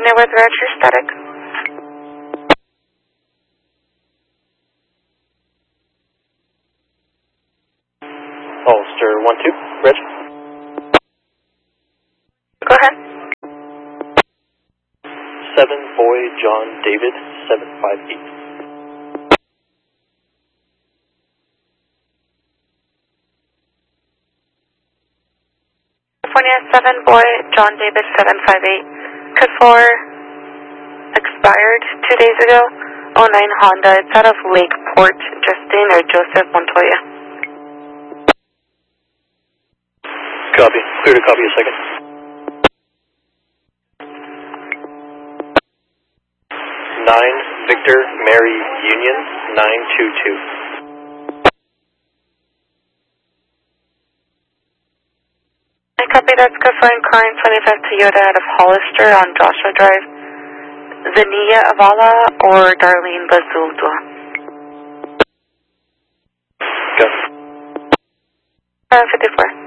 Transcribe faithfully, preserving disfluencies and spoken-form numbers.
California with Roger static. Holster one two, Reg. Go ahead. seven Boy John David seven five eight. California seven Boy John David seven five eight. Code four expired two days ago. oh nine Honda. It's out of Lakeport. Justin or Joseph Montoya. Copy. Clear to copy a second. nine Victor Mary Union nine two two. I copy. That's good for inquiring twenty-five Toyota out of Hollister on Joshua Drive. Zania Avala or Darlene Bazultua? Go. Uh, fifty-four.